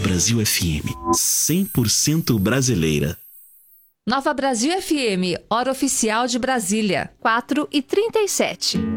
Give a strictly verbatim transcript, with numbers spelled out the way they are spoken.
Brasil F M, cem por cento brasileira. Nova Brasil F M, hora oficial de Brasília, quatro e trinta e sete.